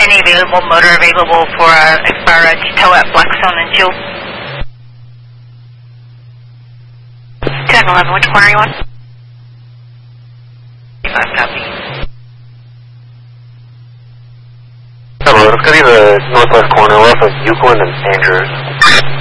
Any available motor available for Expira tow at Blackstone and Shield? 1011, which corner are you on? 5 copy. Hello, it's going to be the northwest corner off of Euclid and Andrews.